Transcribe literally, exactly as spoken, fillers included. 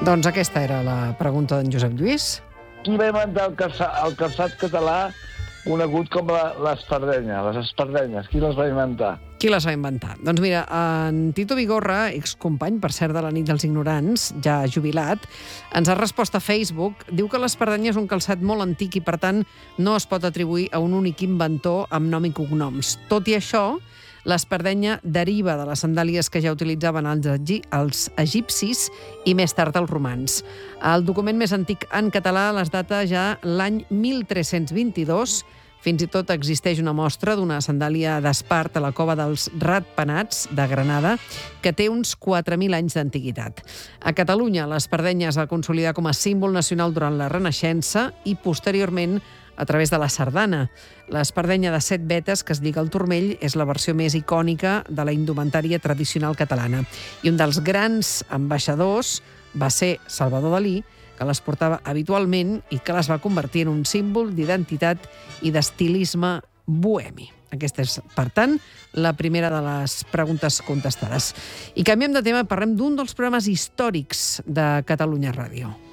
Doncs aquesta era la pregunta d'en Josep Lluís. Qui va inventar el calçat, el calçat català conegut com la- l'espardenya, les espardenyes? Qui les va inventar? Qui les va inventar? Doncs mira, en Tito Vigorra, excompany, per cert, de la nit dels ignorants, ja jubilat, ens ha respost a Facebook. Diu que l'espardenya és un calçat molt antic i, per tant, no es pot atribuir a un únic inventor amb nom i cognoms. Tot i això, l'espardenya deriva de les sandàlies que ja utilitzaven els, egi els egipcis i més tard els romans. El document més antic en català les data ja l'any mil tres-cents vint-i-dos. Fins i tot existeix una mostra d'una sandàlia d'espart a la cova dels Ratpenats de Granada que té uns quatre mil anys d'antiguitat. A Catalunya, l'espardenya es va consolidar com a símbol nacional durant la Renaixença i, posteriorment, a través de la sardana. L'espardenya de set vetes que es lliga al turmell és la versió més icònica de la indumentària tradicional catalana. I un dels grans ambaixadors va ser Salvador Dalí, que les portava habitualment i que les va convertir en un símbol d'identitat i d'estilisme bohemi. Aquesta és, per tant, la primera de les preguntes contestades. I canviem de tema, parlem d'un dels programes històrics de Catalunya Ràdio.